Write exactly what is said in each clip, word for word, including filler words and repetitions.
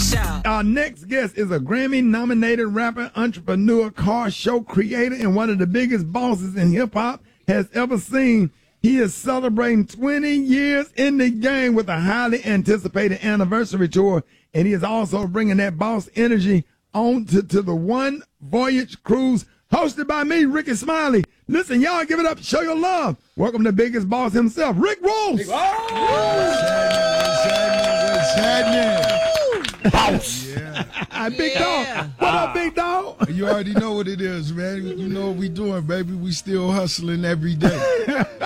Show. Our next guest is a Grammy-nominated rapper, entrepreneur, car show creator, and one of the biggest bosses in hip-hop has ever seen. He is celebrating twenty years in the game with a highly anticipated anniversary tour, and he is also bringing that boss energy on to, to the One Voyage Cruise, hosted by me, Ricky Smiley. Listen, y'all, give it up. Show your love. Welcome to Biggest Boss himself, Rick Ross. What's happening? Boss. Yeah. Big yeah. Dog. What up, Big Dog? You already know what it is, man. You know what we doing, baby. We still hustling every day.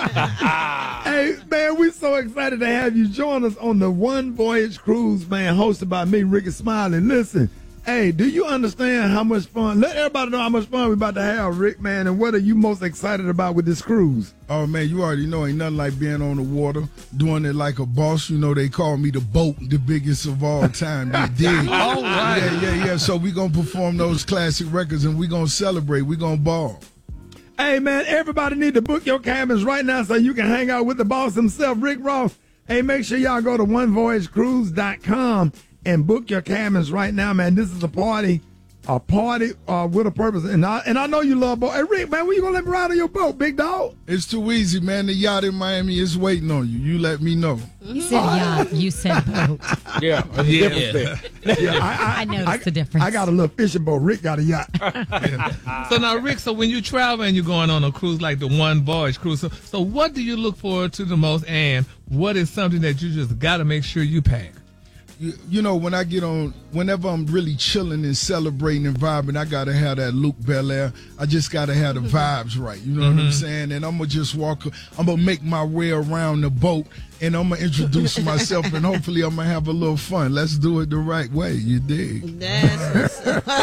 Hey, man, we're so excited to have you join us on the One Voyage Cruise, man, hosted by me, Ricky Smiley. Listen, hey, do you understand how much fun? Let everybody know how much fun we're about to have, Rick, man, and what are you most excited about with this cruise? Oh, man, you already know ain't nothing like being on the water, doing it like a boss. You know, they call me the boat, the biggest of all time. They dig. All right. Yeah, yeah, yeah. So we going to perform those classic records, and we going to celebrate. we going to ball. Hey, man, everybody need to book your cabins right now so you can hang out with the boss himself, Rick Ross. Hey, make sure y'all go to one voyage cruise dot com and book your cabins right now, man. This is a party, a party uh, with a purpose. And I, and I know you love boat. Hey, Rick, man, when you going to let me ride on your boat, big dog? It's too easy, man. The yacht in Miami is waiting on you. You let me know. You said yacht, you said boat. Yeah, yeah. yeah. yeah I, I, I noticed I, the difference. I got a little fishing boat. Rick got a yacht. So now, Rick, so when you travel and you're going on a cruise like the One Voyage Cruise, so, so what do you look forward to the most, and what is something that you just got to make sure you pack? You, you know, when I get on, whenever I'm really chilling and celebrating and vibing, I got to have that Luke Belair. I just got to have the vibes right. You know mm-hmm. what I'm saying? And I'm going to just walk, I'm going to make my way around the boat, and I'm going to introduce myself, and hopefully I'm going to have a little fun. Let's do it the right way. You dig? That's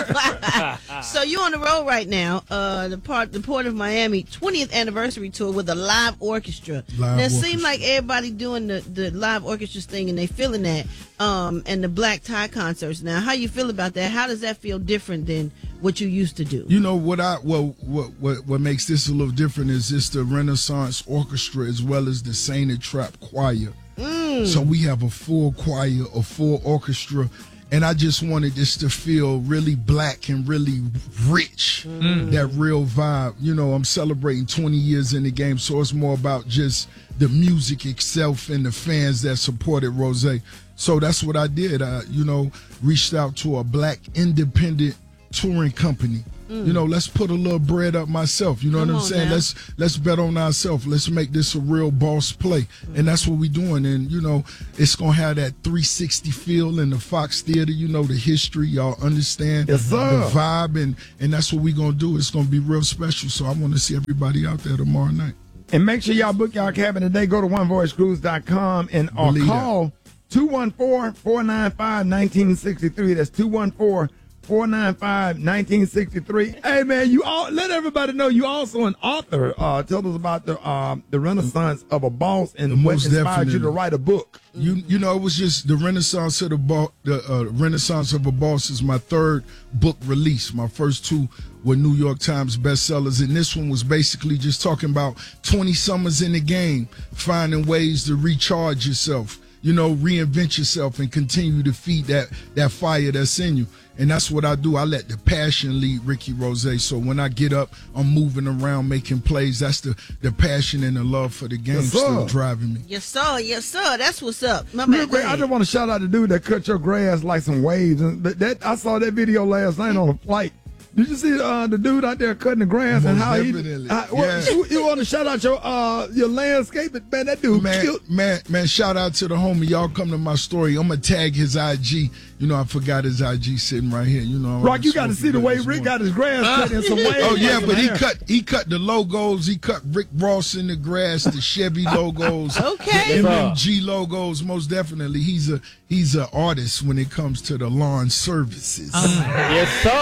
so you're on the road right now, uh, the part, the Port of Miami twentieth anniversary tour with a live orchestra. Live now, it orchestra. seems like everybody doing the, the live orchestra thing, and they feeling that, um, and the black tie concerts. Now, how you feel about that? How does that feel different than what you used to do? You know what I well what what what makes this a little different is it's the Renaissance Orchestra as well as the Sainted Trap Choir. Mm. So we have a full choir, a full orchestra, and I just wanted this to feel really black and really rich, mm. that real vibe. You know, I'm celebrating twenty years in the game, so it's more about just the music itself and the fans that supported Rose. So that's what I did. I, you know, reached out to a black independent touring company. Mm. You know, let's put a little bread up myself. You know Come what I'm on saying? now. Let's let's bet on ourselves. Let's make this a real boss play. Mm. And that's what we're doing. And, you know, it's going to have that three sixty feel in the Fox Theater. You know, the history. Y'all understand yes, sir. the vibe. And, and that's what we're going to do. It's going to be real special. So I want to see everybody out there tomorrow night. And make sure y'all book y'all cabin today. Go to one voyage cruise dot com and or call two one four, four nine five, one nine six three. That's two one four, four nine five, one nine six three. Hey, man, you all let everybody know you also an author. Uh, tell us about the um, the Renaissance of a Boss and what Most inspired definitely. you to write a book. You you know, it was just the Renaissance of the bo- the uh, Renaissance of a Boss is my third book release. My first two were New York Times bestsellers, and this one was basically just talking about twenty summers in the game, finding ways to recharge yourself, you know, reinvent yourself and continue to feed that that fire that's in you. And that's what I do. I let the passion lead Ricky Rose. So when I get up, I'm moving around, making plays. That's the, the passion and the love for the game Yes, still sir. driving me. Yes, sir. Yes, sir. That's what's up. My Real man, quick, go I ahead. just want to shout out the dude that cut your grass like some waves. And that, that I saw that video last night on a flight. Did you see uh, the dude out there cutting the grass and Most how he? definitely. Uh, well, Yeah. you, you want to shout out your uh, your landscape? Man, that dude Man, killed. man, man, shout out to the homie. Y'all come to my story. I'm going to tag his I G. You know, I forgot his I G sitting right here. You know, I'm Rock, you got to smoking see the good way this Rick morning. got his grass cut in some waves. Oh yeah, like but he some hair. cut he cut the logos. He cut Rick Ross in the grass, the Chevy logos, Okay. the M M G logos. Most definitely, he's a he's an artist when it comes to the lawn services. Yes, sir.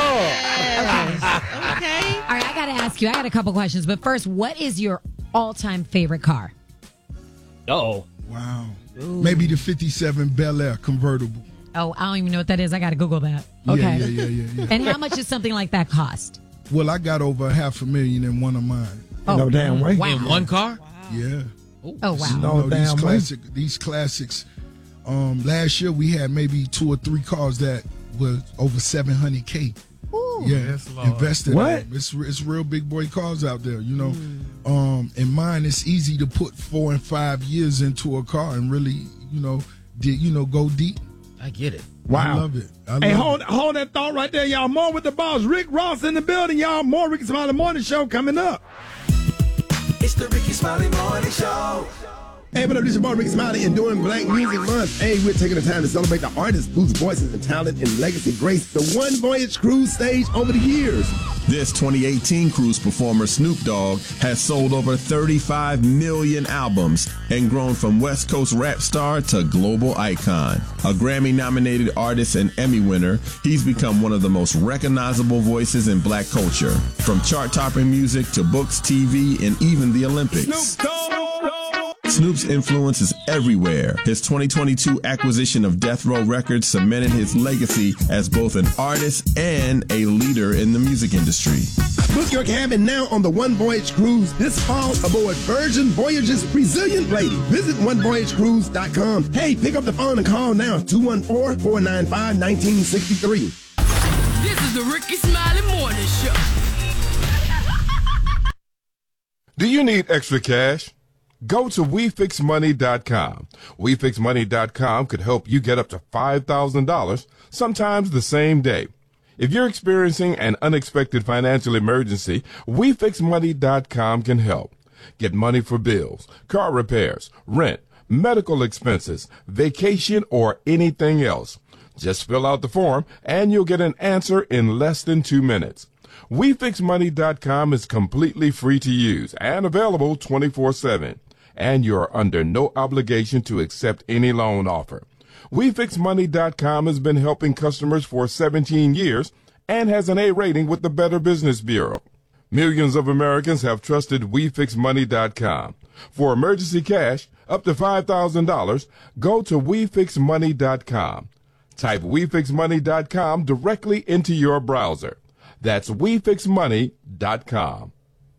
Yes. Okay. All right, I got to ask you, I got a couple questions. But first, what is your all-time favorite car? Uh-oh. Wow, maybe the fifty-seven Bel Air convertible. Oh, I don't even know what that is. I got to Google that. Okay. Yeah, yeah, yeah, yeah, yeah. And how much does something like that cost? Well, I got over half a million in one of mine. Oh, No damn way. Wow. In one car? Yeah. Oh, wow. No You know, these damn way. classic these classics Um, last year we had maybe two or three cars that were over seven hundred K. Ooh. Yeah, Yes, Lord. invested. What? In them. It's it's real big boy cars out there, you know. Um, and mine, it's easy to put four and five years into a car and really, you know, did you know go deep. I get it. Wow. I love it. I love Hey, it. hold hold that thought right there, y'all. More with the boss. Rick Ross in the building, y'all. More Ricky Smiley Morning Show coming up. It's the Ricky Smiley Morning Show. Hey, what up, this is your boy Ricky Smiley, and during Black Music Month, hey, we're taking the time to celebrate the artists whose voices and talent and legacy grace the One Voyage Cruise stage over the years. This twenty eighteen cruise performer, Snoop Dogg, has sold over thirty-five million albums and grown from West Coast rap star to global icon. A Grammy-nominated artist and Emmy winner, he's become one of the most recognizable voices in black culture, from chart-topping music to books, T V, and even the Olympics. Snoop's influence is everywhere. His twenty twenty-two acquisition of Death Row Records cemented his legacy as both an artist and a leader in the music industry. Book your cabin now on the One Voyage Cruise this fall aboard Virgin Voyage's Resilient Lady. Visit one voyage cruise dot com. Hey, pick up the phone and call now, two one four, four nine five, one nine six three. This is the Ricky Smiley Morning Show. Do you need extra cash? Go to we fix money dot com. we fix money dot com could help you get up to five thousand dollars, sometimes the same day. If you're experiencing an unexpected financial emergency, we fix money dot com can help. Get money for bills, car repairs, rent, medical expenses, vacation, or anything else. Just fill out the form and you'll get an answer in less than two minutes. we fix money dot com is completely free to use and available twenty-four seven. And you're under no obligation to accept any loan offer. we fix money dot com has been helping customers for seventeen years and has an A rating with the Better Business Bureau. Millions of Americans have trusted we fix money dot com. For emergency cash, up to five thousand dollars, go to we fix money dot com. Type we fix money dot com directly into your browser. That's we fix money dot com.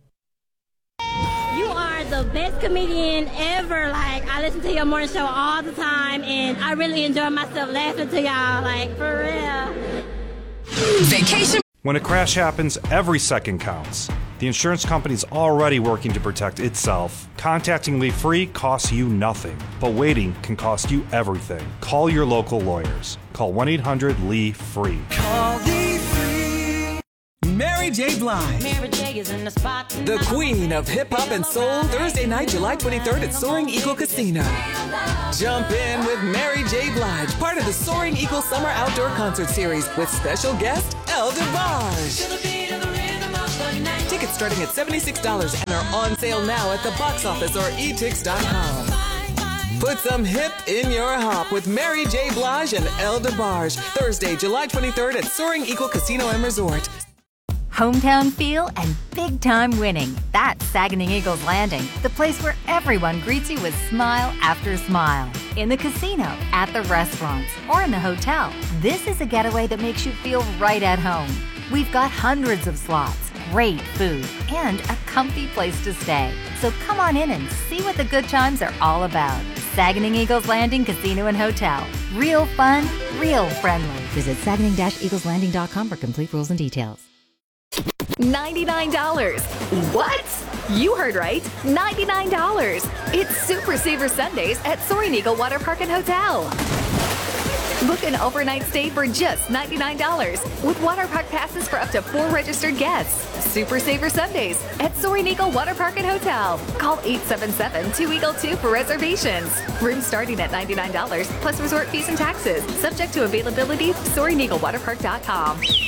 The best comedian ever. Like, I listen to your morning show all the time, and I really enjoy myself laughing to y'all, like, for real. Vacation. When a crash happens, every second counts. The insurance company's already working to protect itself. Contacting Lee Free costs you nothing, but waiting can cost you everything. Call your local lawyers. Call one eight hundred L E E FREE. Call Lee Free. Mary J. Blige, Mary J is in the spot tonight. the queen of hip-hop and soul, Thursday night, July twenty-third at Soaring Eagle Casino. Jump in with Mary J. Blige, part of the Soaring Eagle Summer Outdoor Concert Series with special guest El DeBarge. Tickets starting at seventy-six dollars and are on sale now at the box office or e tix dot com. Put some hip in your hop with Mary J. Blige and El DeBarge, Thursday, July twenty-third at Soaring Eagle Casino and Resort. Hometown feel and big-time winning. That's Saguenay Eagles Landing, the place where everyone greets you with smile after smile. In the casino, at the restaurants, or in the hotel, this is a getaway that makes you feel right at home. We've got hundreds of slots, great food, and a comfy place to stay. So come on in and see what the good times are all about. Saguenay Eagles Landing Casino and Hotel. Real fun, real friendly. Visit Saguenay Eagles Landing dot com for complete rules and details. ninety-nine dollars. What? You heard right. ninety-nine dollars. It's Super Saver Sundays at Soaring Eagle Water Park and Hotel. Book an overnight stay for just ninety-nine dollars with water park passes for up to four registered guests. Super Saver Sundays at Soaring Eagle Water Park and Hotel. Call eight seven seven, two eagle two for reservations. Rooms starting at ninety-nine dollars plus resort fees and taxes. Subject to availability. Soaring Eagle Water Park dot com.